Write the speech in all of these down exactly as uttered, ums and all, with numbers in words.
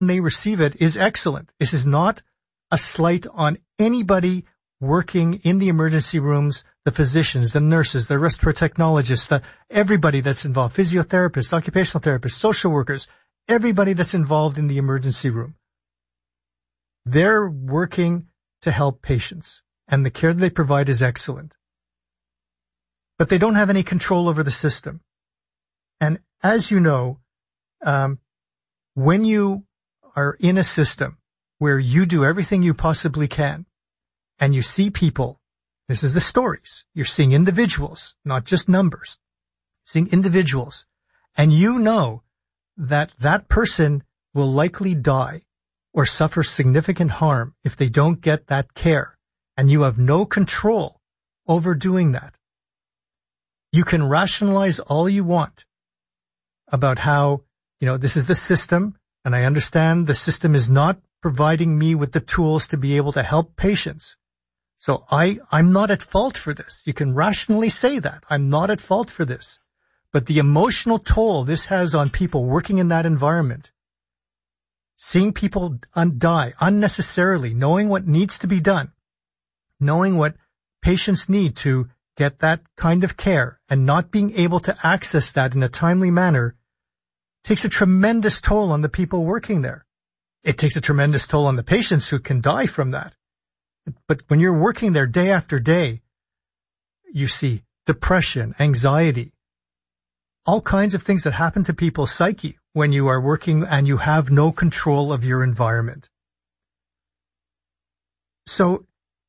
they receive it is excellent. This is not a slight on anybody working in the emergency rooms, the physicians, the nurses, the respiratory technologists, the, everybody that's involved, physiotherapists, occupational therapists, social workers, everybody that's involved in the emergency room. They're working to help patients, and the care that they provide is excellent. But they don't have any control over the system. And as you know, um, when you are in a system where you do everything you possibly can, and you see people, this is the stories, you're seeing individuals, not just numbers, seeing individuals, and you know that that person will likely die or suffer significant harm if they don't get that care, and you have no control over doing that. You can rationalize all you want about how, you know, this is the system, and I understand the system is not providing me with the tools to be able to help patients. So I, I'm not at fault for this. You can rationally say that. I'm not at fault for this. But the emotional toll this has on people working in that environment, seeing people un- die unnecessarily, knowing what needs to be done, knowing what patients need to get that kind of care, and not being able to access that in a timely manner, takes a tremendous toll on the people working there. It takes a tremendous toll on the patients who can die from that. But when you're working there day after day, you see depression, anxiety, all kinds of things that happen to people's psyche when you are working and you have no control of your environment. So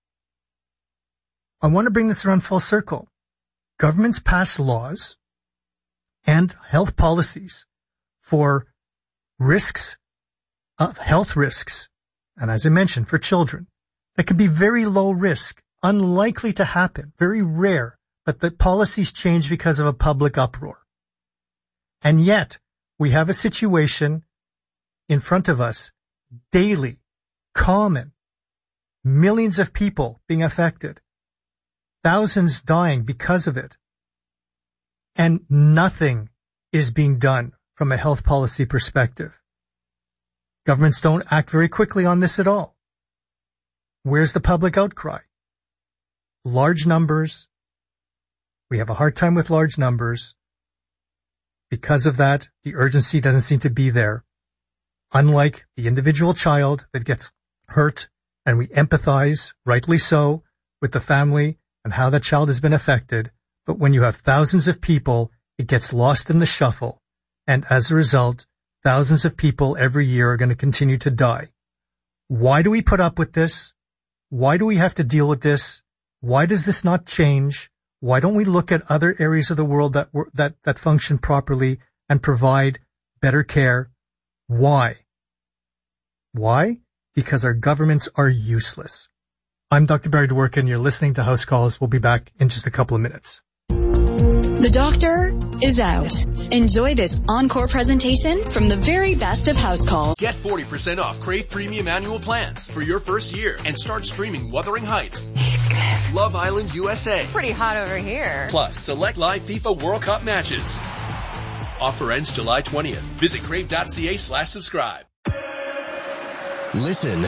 I want to bring this around full circle. Governments pass laws and health policies for risks, of health risks, and as I mentioned, for children, that can be very low risk, unlikely to happen, very rare, but the policies change because of a public uproar. And yet, we have a situation in front of us, daily, common, millions of people being affected, thousands dying because of it, and nothing is being done from a health policy perspective. Governments don't act very quickly on this at all. Where's the public outcry? Large numbers. We have a hard time with large numbers. Because of that, the urgency doesn't seem to be there. Unlike the individual child that gets hurt, and we empathize, rightly so, with the family and how that child has been affected. But when you have thousands of people, it gets lost in the shuffle. And as a result, thousands of people every year are going to continue to die. Why do we put up with this? Why do we have to deal with this? Why does this not change? Why don't we look at other areas of the world that that that function properly and provide better care? Why? Why? Because our governments are useless. I'm Doctor Barry Dworkin. You're listening to House Calls. We'll be back in just a couple of minutes. The doctor is out. Enjoy this encore presentation from the very best of House Calls. Get forty percent off Crave Premium annual plans for your first year and start streaming Wuthering Heights, Heathcliff, Love Island U S A. Pretty hot over here. Plus, select live FIFA World Cup matches. Offer ends July twentieth. Visit crave.ca slash subscribe. Listen,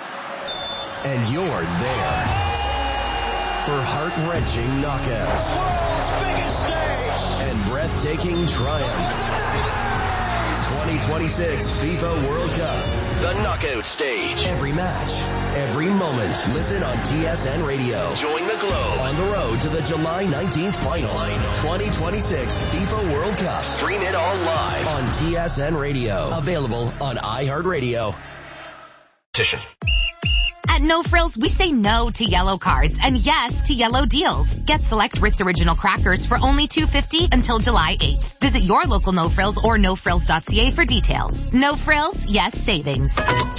and you're there for heart-wrenching knockouts. World's biggest stage. And breathtaking triumph. twenty twenty-six FIFA World Cup. The knockout stage. Every match, every moment. Listen on T S N Radio. Join the Globe on the road to the July nineteenth final. twenty twenty-six FIFA World Cup. Stream it all live on T S N Radio. Available on iHeartRadio. At No Frills, we say no to yellow cards and yes to yellow deals. Get select Ritz Original crackers for only two dollars and fifty cents until July eighth. Visit your local No Frills or no frills dot c a for details. No Frills, yes savings.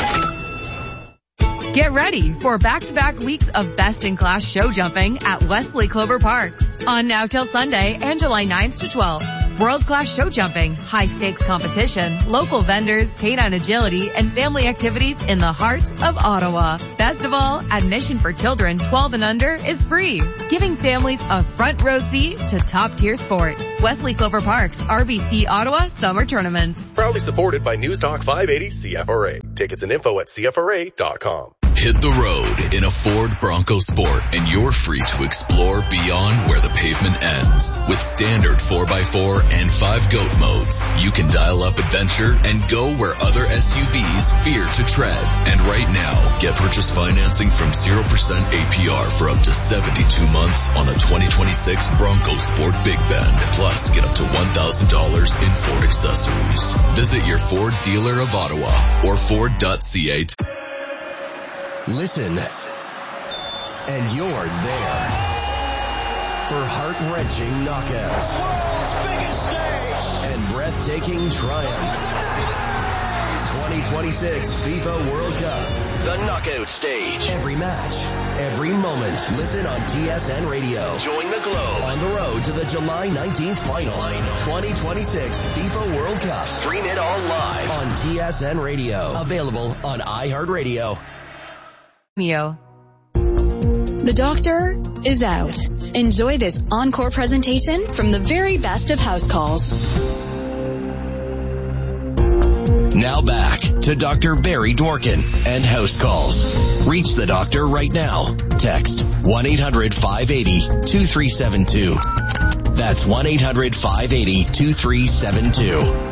Get ready for back-to-back weeks of best-in-class show jumping at Wesley Clover Parks. On now till Sunday and July ninth to twelfth. World-class show jumping, high-stakes competition, local vendors, canine agility, and family activities in the heart of Ottawa. Best of all, admission for children twelve and under is free, giving families a front row seat to top-tier sport. Wesley Clover Park's R B C Ottawa Summer Tournaments. Proudly supported by News Talk five eighty C F R A. Tickets and info at C F R A dot com. Hit the road in a Ford Bronco Sport and you're free to explore beyond where the pavement ends. With standard four by four and five GOAT modes, you can dial up adventure and go where other S U Vs fear to tread. And right now, get purchase financing from zero percent A P R for up to seventy-two months on a twenty twenty-six Bronco Sport Big Bend. Plus, get up to one thousand dollars in Ford accessories. Visit your Ford dealer of Ottawa or Ford dot C A. Listen, and you're there for heart-wrenching knockouts, World's biggest stage, and breathtaking triumph. twenty twenty-six FIFA World Cup, the knockout stage. Every match, every moment. Listen on T S N Radio. Join the Globe on the road to the July nineteenth final. twenty twenty-six FIFA World Cup. Stream it all live on T S N Radio. Available on iHeartRadio. Mio. The doctor is out. Enjoy this encore presentation from the very best of house calls. Now back to Doctor Barry Dworkin and House Calls. Reach the doctor right now. Text one eight hundred five eight zero two three seven two. That's one eight hundred five eight zero two three seven two.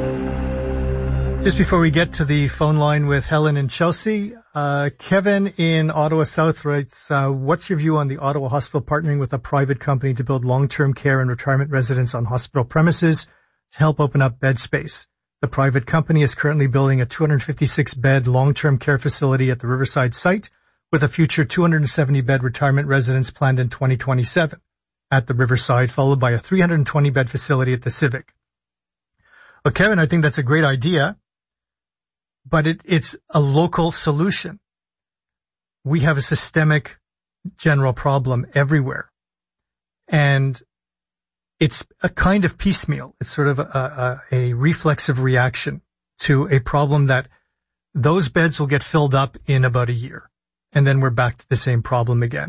Just before we get to the phone line with Helen and Chelsea, uh, Kevin in Ottawa South writes, uh, what's your view on the Ottawa Hospital partnering with a private company to build long-term care and retirement residence on hospital premises to help open up bed space? The private company is currently building a two hundred fifty-six bed long-term care facility at the Riverside site with a future two hundred seventy bed retirement residence planned in twenty twenty-seven at the Riverside, followed by a three hundred twenty bed facility at the Civic. Well, Kevin, I think that's a great idea. But it, it's a local solution. We have a systemic general problem everywhere. And it's a kind of piecemeal. It's sort of a, a, a reflexive reaction to a problem that those beds will get filled up in about a year. And then we're back to the same problem again.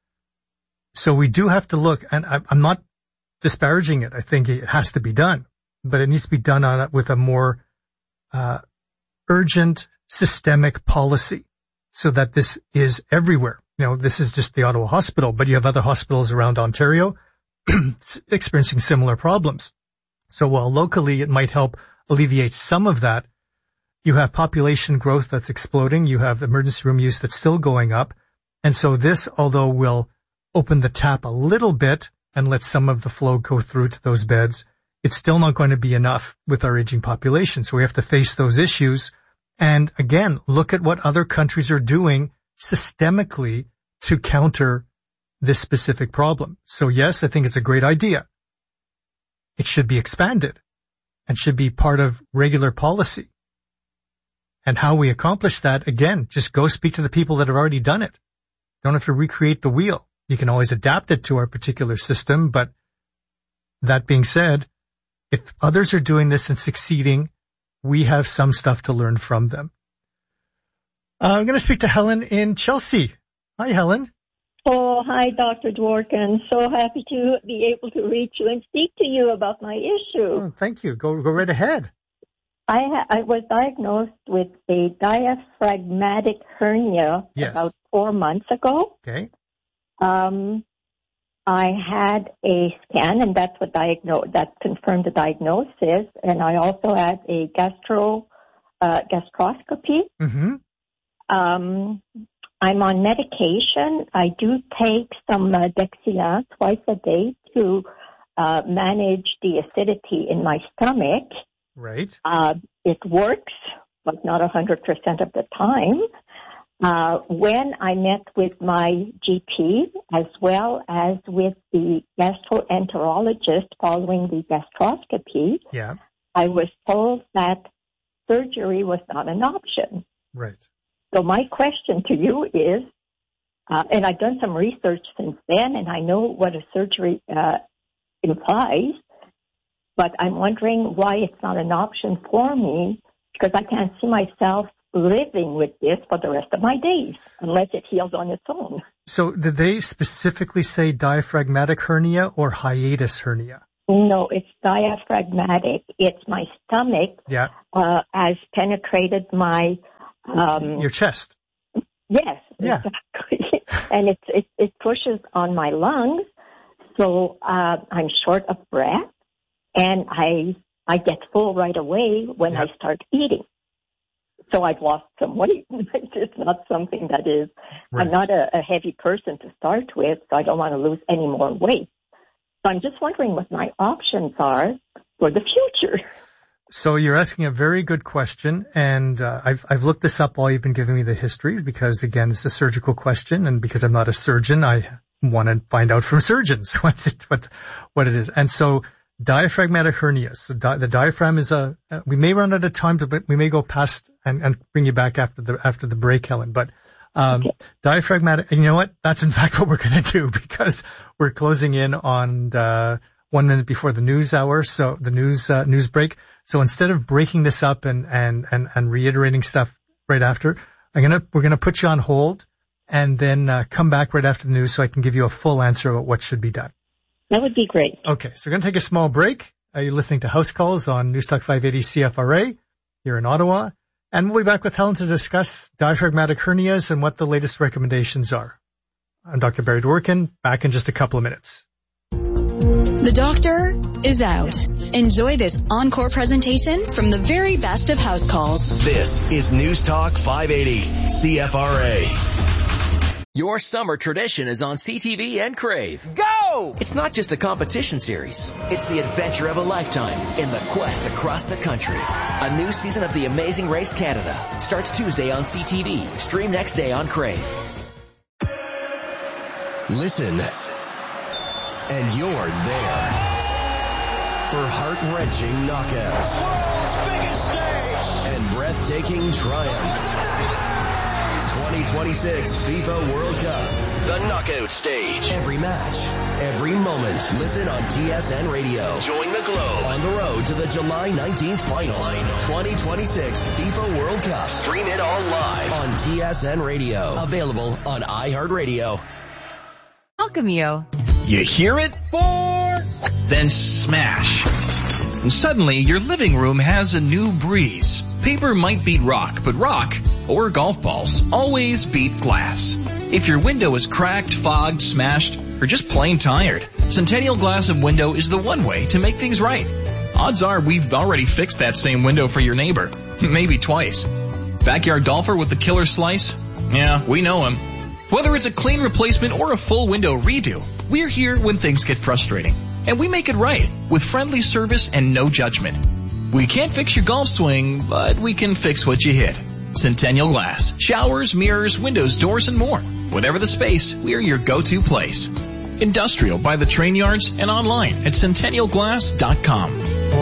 So we do have to look, and I, I'm not disparaging it. I think it has to be done, but it needs to be done on it with a more, uh, urgent systemic policy so that this is everywhere. You know, this is just the Ottawa Hospital, but you have other hospitals around Ontario experiencing similar problems. So while locally it might help alleviate some of that, you have population growth that's exploding. You have emergency room use that's still going up. And so this, although will open the tap a little bit and let some of the flow go through to those beds, it's still not going to be enough with our aging population. So we have to face those issues. And again, look at what other countries are doing systemically to counter this specific problem. So yes, I think it's a great idea. It should be expanded and should be part of regular policy. And how we accomplish that, again, just go speak to the people that have already done it. You don't have to recreate the wheel. You can always adapt it to our particular system. But that being said, if others are doing this and succeeding, we have some stuff to learn from them. Uh, I'm going to speak to Helen in Chelsea. Hi, Helen. Oh, hi, Doctor Dworkin. So happy to be able to reach you and speak to you about my issue. Oh, thank you. Go go right ahead. I, ha- I was diagnosed with a diaphragmatic hernia yes. about four months ago. Okay. Um, I had a scan, and that's what diagnosed, that confirmed the diagnosis. And I also had a gastro, uh, gastroscopy. Mm-hmm. Um, I'm on medication. I do take some uh, Dexian twice a day to uh, manage the acidity in my stomach. Right. Uh, it works, but not one hundred percent of the time. Uh, when I met with my G P as well as with the gastroenterologist following the gastroscopy, yeah. I was told that surgery was not an option. Right. So my question to you is, uh, and I've done some research since then, and I know what a surgery uh, implies, but I'm wondering why it's not an option for me, because I can't see myself living with this for the rest of my days unless it heals on its own. So did they specifically say diaphragmatic hernia or hiatus hernia? No, it's diaphragmatic. It's my stomach yeah. uh, has penetrated my... Um, Your chest. Yes, yeah. exactly. And it, it, it pushes on my lungs, so uh, I'm short of breath, and I I get full right away when yeah. I start eating. So I've lost some weight. It's not something that is... Right. I'm not a, a heavy person to start with, so I don't want to lose any more weight. So I'm just wondering what my options are for the future. So you're asking a very good question, and uh, I've I've looked this up while you've been giving me the history because, again, it's a surgical question, and because I'm not a surgeon, I want to find out from surgeons what it, what what it is. And so diaphragmatic hernias. So di- the diaphragm is a. Uh, we may run out of time, to, but we may go past and, and bring you back after the after the break, Helen. But um, okay. diaphragmatic. And you know what? That's in fact what we're going to do because we're closing in on uh, one minute before the news hour. So the news uh, news break. So instead of breaking this up and, and, and, and reiterating stuff right after, I'm gonna, we're gonna put you on hold and then uh, come back right after the news so I can give you a full answer about what should be done. That would be great. Okay, so we're gonna take a small break. Are you listening to House Calls on Newstalk five eighty C F R A here in Ottawa? And we'll be back with Helen to discuss diaphragmatic hernias and what the latest recommendations are. I'm Doctor Barry Dworkin, back in just a couple of minutes. The doctor is out. Enjoy this encore presentation from the very best of house calls. This is News Talk five eighty C F R A. Your summer tradition is on C T V and Crave. Go! It's not just a competition series. It's the adventure of a lifetime in the quest across the country. A new season of The Amazing Race Canada starts Tuesday on C T V. Stream next day on Crave. Listen. And you're there for heart-wrenching knockouts, world's biggest stage, and breathtaking triumph. twenty twenty-six FIFA World Cup, the knockout stage. Every match, every moment. Listen on T S N Radio. Join the Globe on the road to the July nineteenth final. twenty twenty-six FIFA World Cup. Stream it all live on T S N Radio. Available on iHeartRadio. Welcome you. You hear it? Four! Then smash. And suddenly, your living room has a new breeze. Paper might beat rock, but rock, or golf balls, always beat glass. If your window is cracked, fogged, smashed, or just plain tired, Centennial Glass and Window is the one way to make things right. Odds are we've already fixed that same window for your neighbor. Maybe twice. Backyard golfer with the killer slice? Yeah, we know him. Whether it's a clean replacement or a full window redo, we're here when things get frustrating. And we make it right with friendly service and no judgment. We can't fix your golf swing, but we can fix what you hit. Centennial Glass. Showers, mirrors, windows, doors, and more. Whatever the space, we're your go-to place. Industrial by the train yards and online at centennial glass dot com.